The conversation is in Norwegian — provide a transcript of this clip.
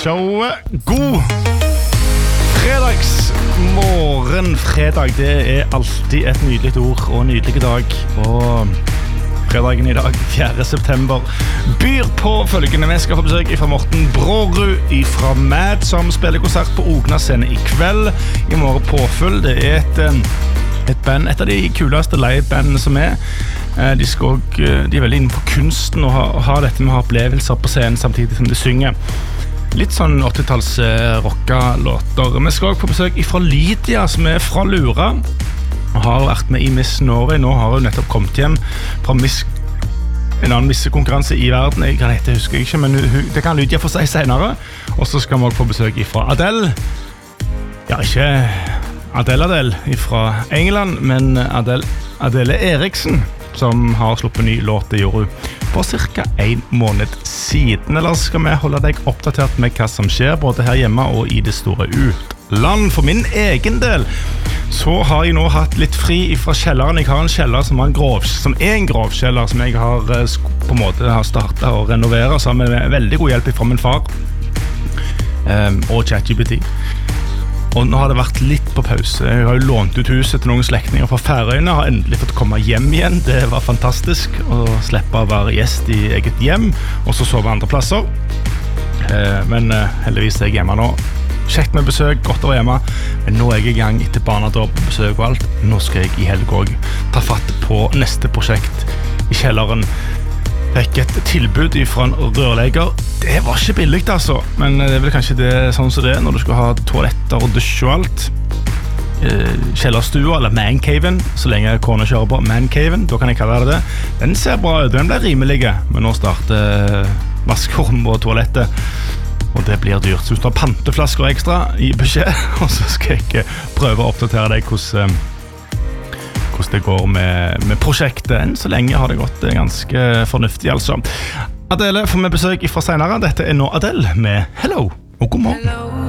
showet. God fredagsmorgen. Fredag, det alltid et nydelig ord og en nydelig dag. Og fredagen I dag, 4. september, byr på følgende. Vi skal få besøk fra Morten Brårud fra Mad, som spiller konsert på Ogna scene I kveld. I morgen påfølg. Det et band, et av de kuleste livebandene som de veldig innenfor kunsten og har dette med å ha opplevelser på scenen samtidig som de synger. Litt sånn 80-talls rocka låter. Vi skal også på besøk fra Lydia, som fra Lura og har vært med I Miss Norway. Nå har hun nettopp kommet hjem fra en annen missekonkurranse I verden. Hva det heter, husker jeg ikke, men det kan Lydia få si senere. Og så skal vi også få besøk fra Adele. Ja, ikke Adele fra England, men Adele Eriksen, som har sluppet ny låt. Det gjorde hun for cirka 1 måned siden. Eller skal vi holde deg oppdatert med hva som skjer både her hjemme og I det store utland? For min egen del så har jeg nå hatt litt fri fra kjelleren. Jeg har en kjeller som en grovkjeller som jeg har på en måte har startet å renovere, så med veldig god hjelp fra min far og ChatGPT. Og nå har det vært litt på pause. Jeg har jo lånt ut huset til noen slektninger fra Færøyene. Har endelig fått komme hjem igjen. Det var fantastisk å slippe å være gjest I eget hjem, og så sove andre plasser. Men heldigvis jeg hjemme nå. Kjekt med besøk, godt å være hjemme. Men nå jeg I gang etter barnedåp, besøk og alt. Nå skal jeg I helg også ta fatt på neste prosjekt I kjelleren. Fikk et tilbud fra en rørlegger. Det var ikke billig altså, men det vel kanskje det sånn som det når du skal ha toaletter og dusj og alt. Kjellerstua, eller mancaven, så lenge kona kjører på mancaven, da kan jeg kalle det. Den ser bra ut, den ble rimelig, men nå starter vaskerom og toalettet, og det blir dyrt. Så du tar panteflasker ekstra I beskjed, og så skal jeg prøve å oppdatere deg hvordan det går med prosjektet. Enn så lenge har det gått ganske fornuftig altså. Adele får vi besøk fra senere. Dette nå Adele med Hello og god morgen.